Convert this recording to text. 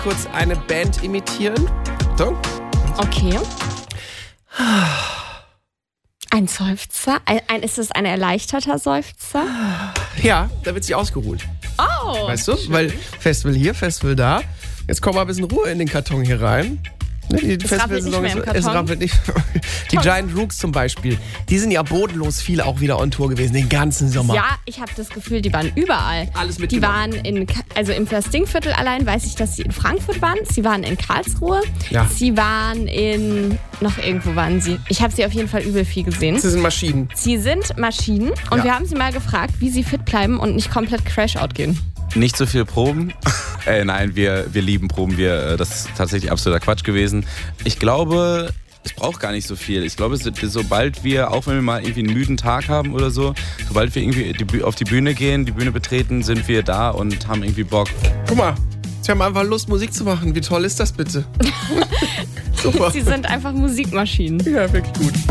kurz eine Band imitieren. So. Okay. Ein Seufzer? Ist es ein erleichterter Seufzer? Ja, da wird sich ausgeruht. Oh! Weißt du? Weil Festival hier, Festival da. Jetzt kommt mal ein bisschen Ruhe in den Karton hier rein. Die Es rappelt nicht mehr im Karton. Es rappelt nicht. Die Giant Rooks zum Beispiel, die sind ja bodenlos viel auch wieder on Tour gewesen, den ganzen Sommer. Ja, ich habe das Gefühl, die waren überall. Alles Die mitgenommen. waren im Verstingviertel allein, weiß ich, dass sie in Frankfurt waren. Sie waren in Karlsruhe. Ja. Sie waren noch irgendwo waren sie. Ich habe sie auf jeden Fall übel viel gesehen. Das sind Maschinen. Sie sind Maschinen und Ja. wir haben sie mal gefragt, wie sie fit bleiben und nicht komplett Crash-Out gehen. Nicht so viel Proben. Nein, wir lieben Proben. Das ist tatsächlich absoluter Quatsch gewesen. Ich glaube, es braucht gar nicht so viel. Ich glaube, sobald wir, auch wenn wir mal irgendwie einen müden Tag haben oder so, sobald wir irgendwie auf die Bühne gehen, die Bühne betreten, sind wir da und haben irgendwie Bock. Guck mal, sie haben einfach Lust, Musik zu machen. Wie toll ist das bitte? Super. Sie sind einfach Musikmaschinen. Ja, wirklich gut.